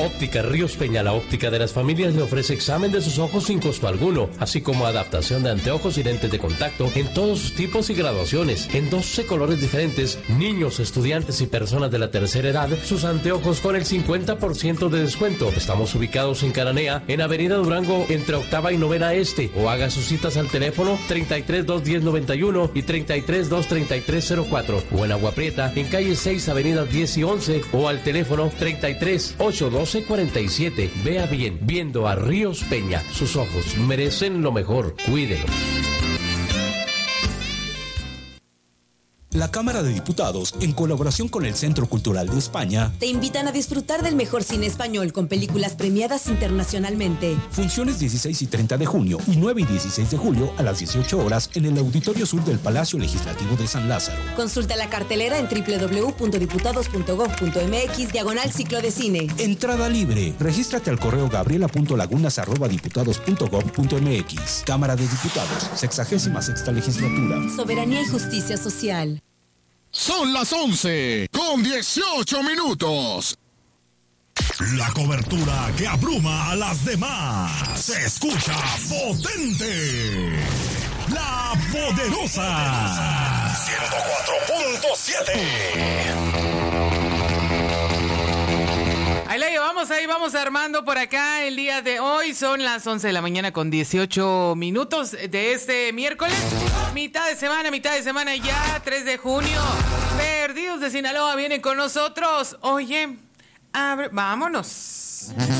Óptica Ríos Peña, la óptica de las familias, le ofrece examen de sus ojos sin costo alguno, así como adaptación de anteojos y lentes de contacto en todos sus tipos y graduaciones, en 12 colores diferentes. Niños, estudiantes y personas de la tercera edad, sus anteojos con el 50% de descuento. Estamos ubicados en Cananea, en Avenida Durango, entre Octava y Novena Este, o haga sus citas al teléfono 33 210 91 y 33 233 04, o en Agua Prieta, en calle 6, Avenida 10 y 11, o al teléfono 33 812 47. Vea bien, viendo a Ríos Peña, sus ojos merecen lo mejor, cuídelos. La Cámara de Diputados, en colaboración con el Centro Cultural de España, te invitan a disfrutar del mejor cine español con películas premiadas internacionalmente. Funciones 16 y 30 de junio y 9 y 16 de julio a las 18 horas en el Auditorio Sur del Palacio Legislativo de San Lázaro. Consulta la cartelera en www.diputados.gov.mx/ciclo de cine. Entrada libre. Regístrate al correo gabriela.lagunas@diputados.gov.mx. Cámara de Diputados, 66ª Legislatura. Soberanía y justicia social. Son las 11:18. La cobertura que abruma a las demás. Se escucha potente. La Poderosa. 104.7. Ahí la llevamos, ahí vamos armando por acá el día de hoy. Son las 11 de la mañana con 18 minutos de este miércoles. Mitad de semana ya, 3 de junio. Perdidos de Sinaloa vienen con nosotros. Oye, vámonos.